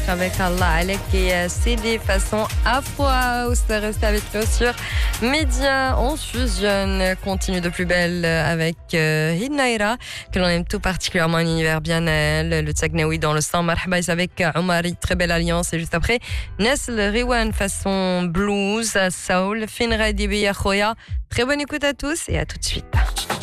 avec Allah Alek et CD façon Afro House. Restez avec nous sur Média. On fusionne, continue de plus belle avec Hidnaira, que l'on aime tout particulièrement, un univers bien elle, le Tsagnaoui dans le sang. Marhaba avec Omari, très belle alliance. Et juste après, Nesl Riwan façon blues, soul, Finra Dibi Khoya. Très bonne écoute à tous et à tout de suite.